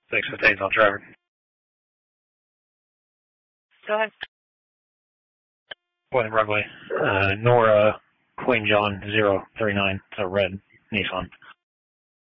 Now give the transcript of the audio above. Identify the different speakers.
Speaker 1: 658 on Trevor.
Speaker 2: Go ahead.
Speaker 1: Point runway. Nora Queen John 039. It's a red Nissan.